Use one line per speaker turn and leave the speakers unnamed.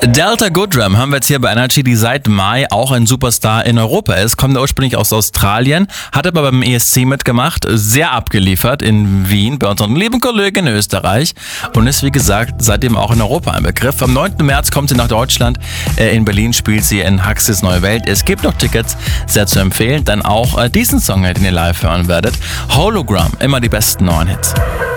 Delta Goodrem haben wir jetzt hier bei Energy, die seit Mai auch ein Superstar in Europa ist. Kommt ursprünglich aus Australien, hat aber beim ESC mitgemacht, sehr abgeliefert in Wien bei unseren lieben Kollegen in Österreich und ist wie gesagt seitdem auch in Europa ein Begriff. Am 9. März kommt sie nach Deutschland, in Berlin spielt sie in Huxleys Neue Welt. Es gibt noch Tickets, sehr zu empfehlen, dann auch diesen Song, den ihr live hören werdet. Hologram, immer die besten neuen Hits.